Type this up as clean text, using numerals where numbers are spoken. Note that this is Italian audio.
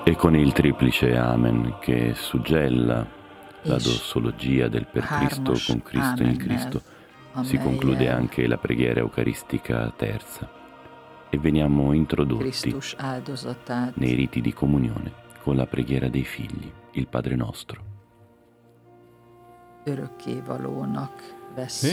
E con il triplice Amen che suggella la és dossologia del per Cristo, hármas con Cristo, in ámennel, Cristo, si conclude amellyel anche la preghiera eucaristica terza e veniamo introdotti Krisztus áldozatát nei riti di comunione con la preghiera dei figli, il Padre nostro. örökkévalónak vesszük.